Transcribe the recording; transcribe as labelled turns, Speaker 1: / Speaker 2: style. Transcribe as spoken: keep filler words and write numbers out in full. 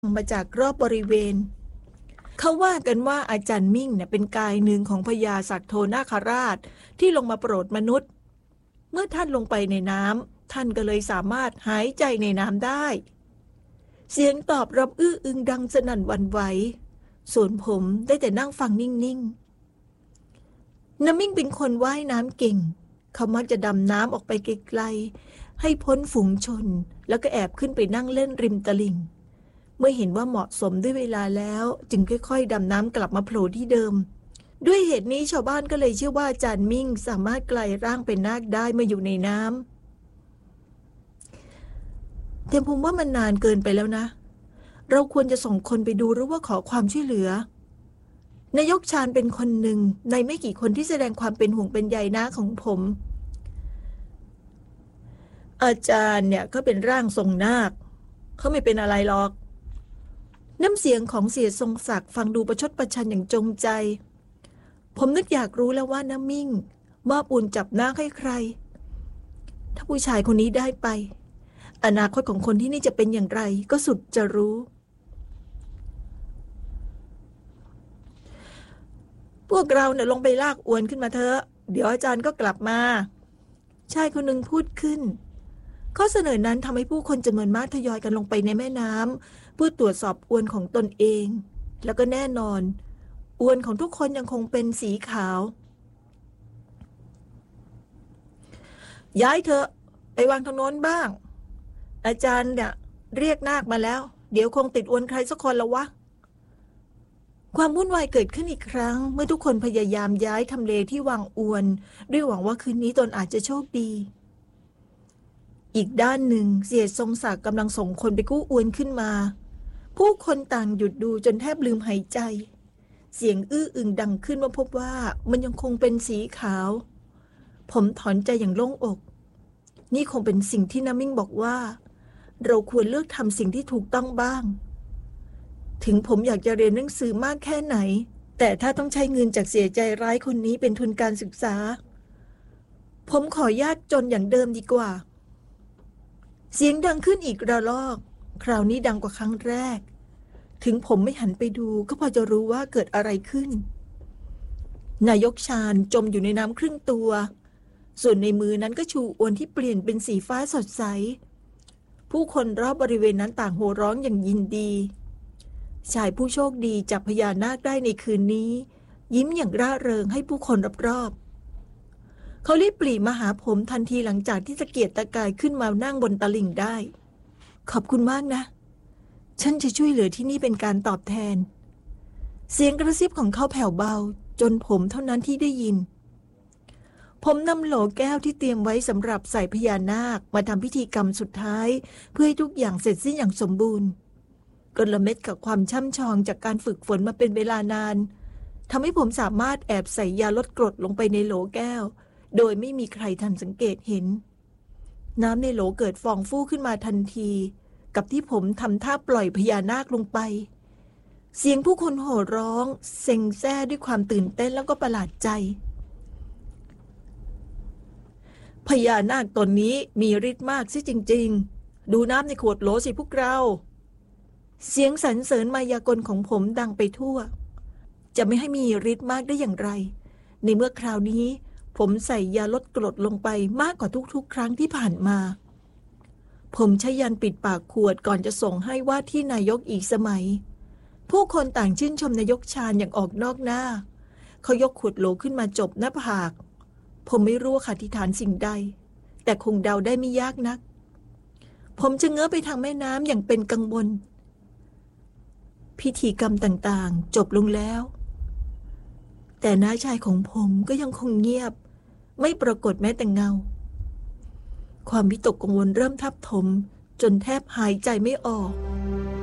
Speaker 1: มาจากรอบบริเวณเขาว่ากันว่าอาจารย์มิ่งเนี่ยเป็นกายหนึ่งของพญาสัตว์โทนาคราชที่ลงมาโปรดมนุษย์เมื่อท่านลงไปในน้ำท่านก็เลยสามารถหายใจในน้ำได้เสียงตอบรับอื้ออึงดังสนั่นหวั่นไหวส่วนผมได้แต่นั่งฟังนิ่งๆน้ำมิ่งเป็นคนว่ายน้ำเก่งเขามักจะดำน้ำออกไปไกลๆให้พ้นฝูงชนแล้วก็แอบขึ้นไปนั่งเล่นริมตลิ่งเมื่อเห็นว่าเหมาะสมด้วยเวลาแล้วจึงค่อยๆดำน้ำกลับมาโผล่ที่เดิมด้วยเหตุนี้ชาวบ้านก็เลยเชื่อว่าอาจารย์มิ่งสามารถกลายร่างเป็นนาคได้เมื่ออยู่ในน้ำแต่ผมว่ามันนานเกินไปแล้วนะเราควรจะส่งคนไปดูหรือว่าขอความช่วยเหลือนายกชาญเป็นคนหนึ่งในไม่กี่คนที่แสดงความเป็นห่วงเป็นใยน้าของผมอาจารย์เนี่ยก็เป็นร่างทรงนาคเขาไม่เป็นอะไรหรอกน้ำเสียงของเสียทรงศักดิ์ฟังดูประชดประชันอย่างจงใจผมนึกอยากรู้แล้วว่าน้ำมิ่งมอบอุ่นจับนาคให้ใครถ้าผู้ชายคนนี้ได้ไปอนาคตของคนที่นี่จะเป็นอย่างไรก็สุดจะรู้พวกเราเนี่ยลงไปลากอวนขึ้นมาเถอะเดี๋ยวอาจารย์ก็กลับมาชายคนหนึ่งพูดขึ้นข้อเสนอนั้นทำให้ผู้คนจำนวนมากทยอยกันลงไปในแม่น้ำเพื่อตรวจสอบอวนของตนเองแล้วก็แน่นอนอวนของทุกคนยังคงเป็นสีขาวย้ายเถอะไปวางทางโน้นบ้างอาจารย์เนี่ยเรียกนาคมาแล้วเดี๋ยวคงติดอวนใครสักคนละวะความวุ่นวายเกิดขึ้นอีกครั้งเมื่อทุกคนพยายามย้ายทำเลที่วางอวนด้วยหวังว่าคืนนี้ตนอาจจะโชคดีอีกด้านหนึ่งเสียทรงศักดิ์กำลังส่งคนไปกู้อวนขึ้นมาผู้คนต่างหยุดดูจนแทบลืมหายใจเสียงอื้ออึงดังขึ้นว่าพบว่ามันยังคงเป็นสีขาวผมถอนใจอย่างโล่งอกนี่คงเป็นสิ่งที่น้ำมิ่งบอกว่าเราควรเลือกทำสิ่งที่ถูกต้องบ้างถึงผมอยากจะเรียนหนังสือมากแค่ไหนแต่ถ้าต้องใช้เงินจากเสียใจร้ายคนนี้เป็นทุนการศึกษาผมขอยากจนอย่างเดิมดีกว่าเสียงดังขึ้นอีกระลอกคราวนี้ดังกว่าครั้งแรกถึงผมไม่หันไปดูก็พอจะรู้ว่าเกิดอะไรขึ้นนายกชาญจมอยู่ในน้ำครึ่งตัวส่วนในมือนั้นก็ชูอวนที่เปลี่ยนเป็นสีฟ้าสดใสผู้คนรอบบริเวณนั้นต่างโห่ร้องอย่างยินดีชายผู้โชคดีจับพญานาคได้ในคืนนี้ยิ้มอย่างร่าเริงให้ผู้คนรอบๆเขารีบปรีมาหาผมทันทีหลังจากที่ตะเกียกตะกายขึ้นมานั่งบนตลิ่งได้ขอบคุณมากนะฉันจะช่วยเหลือที่นี่เป็นการตอบแทนเสียงกระซิบของเขาแผ่วเบาจนผมเท่านั้นที่ได้ยินผมนำโหลแก้วที่เตรียมไว้สำหรับใส่พญานาคมาทำพิธีกรรมสุดท้ายเพื่อให้ทุกอย่างเสร็จสิ้นอย่างสมบูรณ์กลเม็ดกับความช่ำชองจากการฝึกฝนมาเป็นเวลานานทำให้ผมสามารถแอบใส่ยาลดกรดลงไปในโหลแก้วโดยไม่มีใครทันสังเกตเห็นน้ำในโหลเกิดฟองฟู่ขึ้นมาทันทีกับที่ผมทำท่าปล่อยพญานาคลงไปเสียงผู้คนโห่ร้องเซ็งแซ่ด้วยความตื่นเต้นแล้วก็ประหลาดใจพญานาคตนนี้มีฤทธิ์มากซิจริงๆดูน้ำในขวดโหลสิพวกเราเสียงสรรเสริญมายากลของผมดังไปทั่วจะไม่ให้มีฤทธิ์มากได้อย่างไรในเมื่อคราวนี้ผมใส่ยาลดกรดลงไปมากกว่าทุกๆครั้งที่ผ่านมาผมใช้ยันปิดปากขวดก่อนจะส่งให้ว่าที่นายกอีกสมัยผู้คนต่างชื่นชมนายกชาญอย่างออกนอกหน้าเขายกขวดโหลขึ้นมาจบหน้าผากผมไม่รู้ว่าอธิษฐานสิ่งใดแต่คงเดาได้ไม่ยากนักผมจะเงื้อไปทางแม่น้ำอย่างเป็นกังวลพิธีกรรมต่างๆจบลงแล้วแต่น้าชายของผมก็ยังคงเงียบไม่ปรากฏแม้แต่เงาความวิตกกังวลเริ่มทับถมจนแทบหายใจไม่ออก